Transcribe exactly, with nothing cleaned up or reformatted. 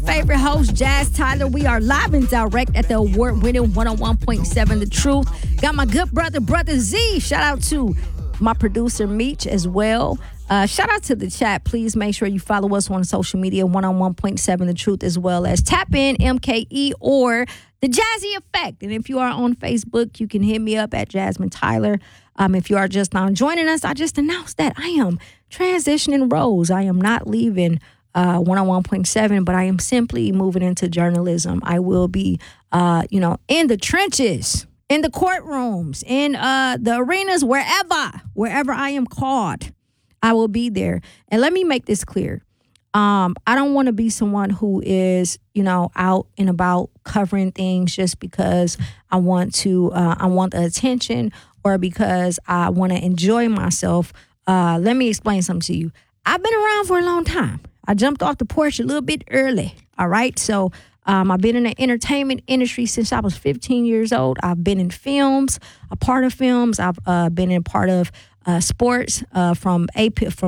favorite host, Jazz Tyler. We are live and direct at the award-winning one oh one point seven The Truth. Got my good brother, Brother Z. Shout out to my producer, Meech, as well. Uh, shout out to the chat. Please make sure you follow us on social media, one oh one point seven The Truth, as well as tap in M K E or The Jazzy Effect. And if you are on Facebook, you can hit me up at Jasmine Tyler. Um, if you are just now joining us, I just announced that I am transitioning roles. I am not leaving uh, one oh one point seven, but I am simply moving into journalism. I will be, uh, you know, in the trenches, in the courtrooms, in uh, the arenas, wherever, wherever I am called, I will be there. And let me make this clear. Um, I don't want to be someone who is, you know, out and about covering things just because I want to, uh, I want the attention or because I want to enjoy myself. Uh, let me explain something to you. I've been around for a long time. I jumped off the porch a little bit early. All right. So um, I've been in the entertainment industry since I was fifteen years old. I've been in films, a part of films. I've uh, been in part of uh, sports uh, from A P, from